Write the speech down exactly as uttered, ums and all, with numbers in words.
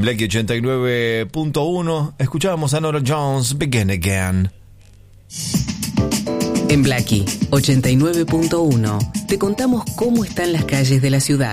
Blackie ochenta y nueve punto uno escuchábamos a Norah Jones, Begin Again. En Blackie ochenta y nueve punto uno te contamos cómo están las calles de la ciudad.